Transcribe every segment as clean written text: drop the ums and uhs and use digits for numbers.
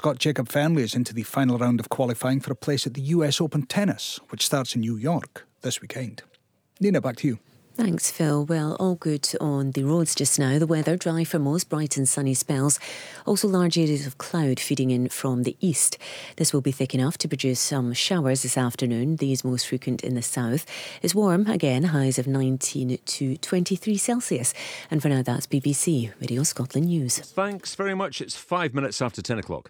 Scot Jacob Fernley is into the final round of qualifying for a place at the US Open Tennis, which starts in New York this weekend. Nina, back to you. Thanks, Phil. Well, all good on the roads just now. The weather dry for most, bright and sunny spells. Also large areas of cloud feeding in from the east. This will be thick enough to produce some showers this afternoon, these most frequent in the south. It's warm again, highs of 19 to 23 Celsius. And for now, that's BBC Radio Scotland News. Thanks very much. It's 5 minutes after 10 o'clock.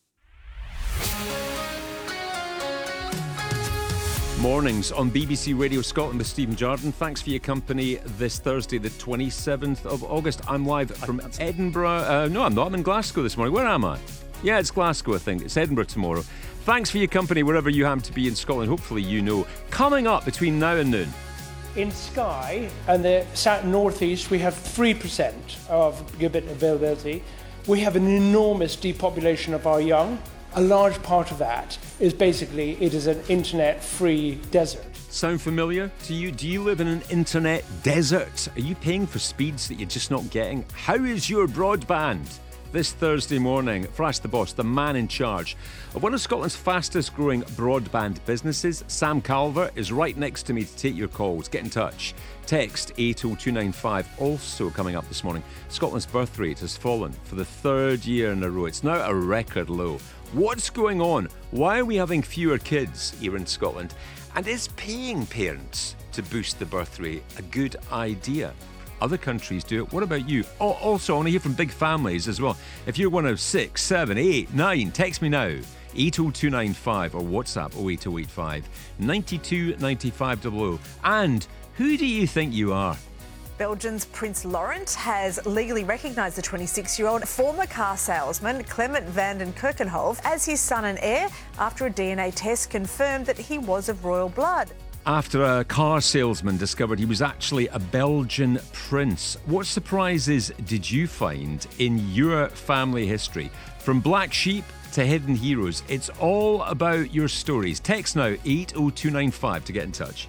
Mornings on BBC Radio Scotland with Stephen Jardine. Thanks for your company this Thursday, the 27th of August. I'm live from Edinburgh. No, I'm not. I'm in Glasgow this morning. Where am I? Yeah, it's Glasgow, I think. It's Edinburgh tomorrow. Thanks for your company wherever you happen to be in Scotland. Hopefully you know. Coming up between now and noon. In Skye and the south northeast, we have 3% of gigabit availability. We have an enormous depopulation of our young. A large part of that is basically it is an internet-free desert. Sound familiar to you? Do you live in an internet desert? Are you paying for speeds that you're just not getting? How is your broadband? This Thursday morning, for Ask the Boss, the man in charge of one of Scotland's fastest growing broadband businesses, Sam Calvert, is right next to me to take your calls. Get in touch. Text 80295. Also coming up this morning, Scotland's birth rate has fallen for the third year in a row. It's now a record low. What's going on? Why are we having fewer kids here in Scotland? And is paying parents to boost the birth rate a good idea? Other countries do it. What about you? Also, I want to hear from big families as well. If you're one of 6, 7, 8, 9, text me now. 80295 or WhatsApp 08085 92 95 00. And who do you think you are? Belgium's Prince Laurent has legally recognised the 26-year-old former car salesman Clement van den Kerkenhof as his son and heir after a DNA test confirmed that he was of royal blood. After a car salesman discovered he was actually a Belgian prince. What surprises did you find in your family history? From black sheep to hidden heroes, it's all about your stories. Text now 80295 to get in touch.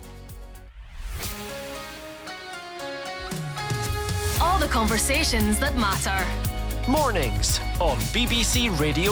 All the conversations that matter. Mornings on BBC Radio